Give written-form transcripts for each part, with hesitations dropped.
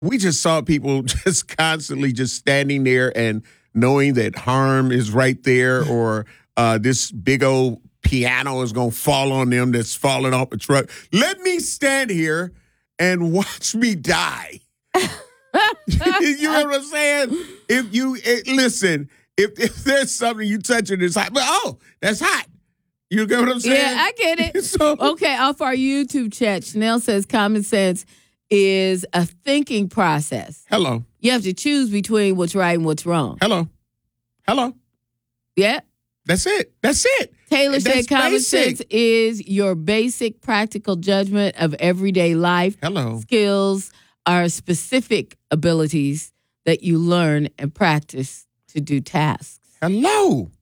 we just saw people just constantly just standing there and knowing that harm is right there, or this big old piano is going to fall on them that's falling off a truck. Let me stand here and watch me die. You know what I'm saying? Listen, if there's something you touch it, it's hot. But that's hot. You get what I'm saying? Yeah, I get it. Okay, off our YouTube chat, Chanel says common sense is a thinking process. Hello. You have to choose between what's right and what's wrong. Hello. Yeah. That's it. Taylor said common sense is your basic practical judgment of everyday life. Hello. Skills are specific abilities that you learn and practice to do tasks. Hello.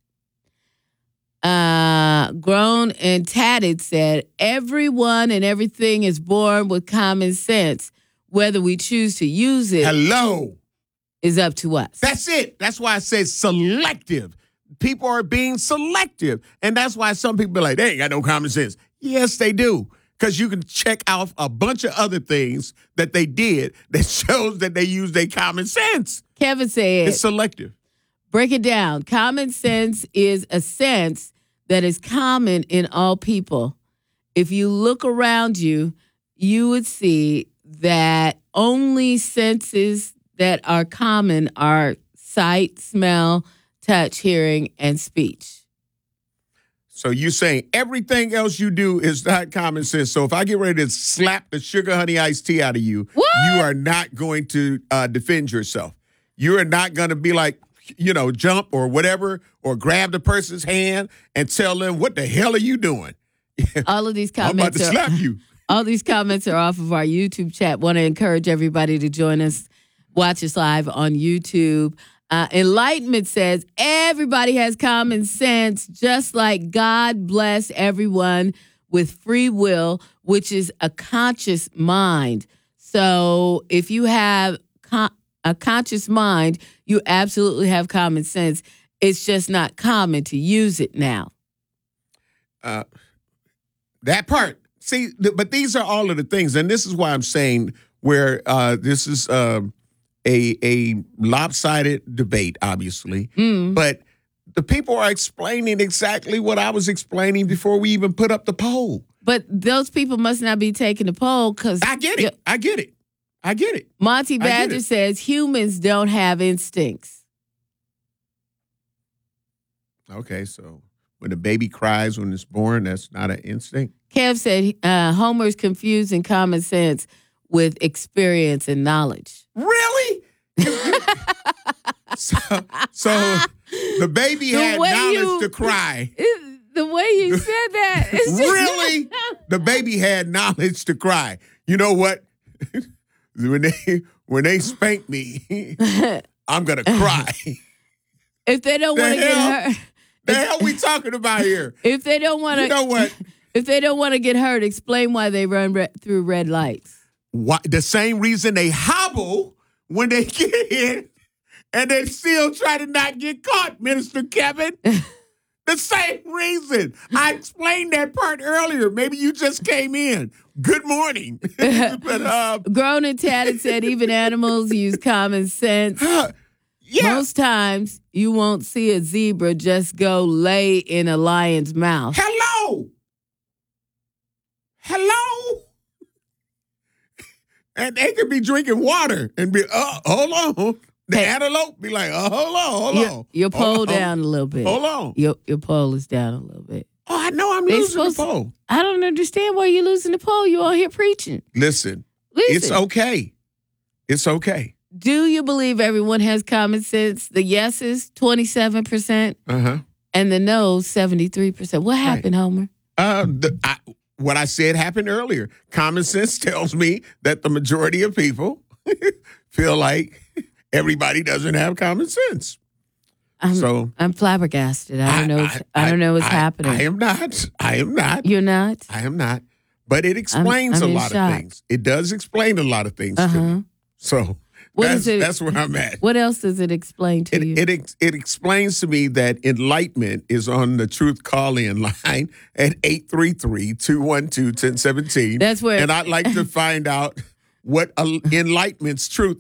Grown and Tatted said, everyone and everything is born with common sense. Whether we choose to use it is up to us. That's it. That's why I said selective. People are being selective. And that's why some people be like, they ain't got no common sense. Yes, they do. Because you can check out a bunch of other things that they did that shows that they use their common sense. Kevin said, it's selective. Break it down. Common sense is a sense that is common in all people. If you look around you, you would see that only senses that are common are sight, smell, touch, hearing, and speech. So you're saying everything else you do is not common sense. So if I get ready to slap the sugar honey iced tea out of you, you are not going to defend yourself. You are not going to be like, jump or whatever, or grab the person's hand and tell them, what the hell are you doing? All of these comments I'm about to slap you. All these comments are off of our YouTube chat. Want to encourage everybody to join us, watch us live on YouTube. Enlightenment says, everybody has common sense, just like God bless everyone with free will, which is a conscious mind. So if you have a conscious mind, you absolutely have common sense. It's just not common to use it now. That part. See, but these are all of the things, and this is why I'm saying where this is a lopsided debate, obviously. But the people are explaining exactly what I was explaining before we even put up the poll. But those people must not be taking the poll because I get it. Monty Badger says humans don't have instincts. Okay, so when a baby cries when it's born, that's not an instinct? Kev said Homer's confusing common sense with experience and knowledge. Really? so the baby had knowledge to cry. The way you said that. Really? The baby had knowledge to cry. You know what? When they spank me, I'm going to cry. If they don't want to get hurt. The hell we talking about here? If they don't want to. You know what? If they don't want to get hurt, explain why they run through red lights. Why, the same reason they hobble when they get in and they still try to not get caught, Minister Kevin. The same reason. I explained that part earlier. Maybe you just came in. Good morning. But, Grown and Tatted said even animals use common sense. Yeah. Most times you won't see a zebra just go lay in a lion's mouth. Hello. And they could be drinking water and be, hold on. The antelope be like, hold on. Your pole down a little bit. Hold on. Your pole is down a little bit. Oh, I know I'm losing the pole. I don't understand why you're losing the pole. You all here preaching. Listen. It's okay. It's okay. Do you believe everyone has common sense? The yeses, 27%. And the no's, 73%. What happened, Homer? What I said happened earlier. Common sense tells me that the majority of people feel like everybody doesn't have common sense. I'm flabbergasted. I don't know what's happening. I am not. You're not? I am not. But it explains I'm a lot of things. It does explain a lot of things to me. So that's where I'm at. What else does it explain to you? It explains to me that enlightenment is on the Truth Call-In line at 833-212-1017. That's where. And I'd like to find out what enlightenment's truth.